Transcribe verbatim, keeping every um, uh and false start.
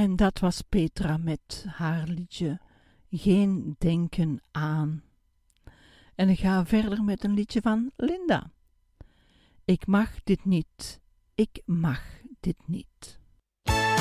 En dat was Petra met haar liedje Geen Denken Aan. En ik ga verder met een liedje van Linda. Ik mag dit niet, ik mag dit niet.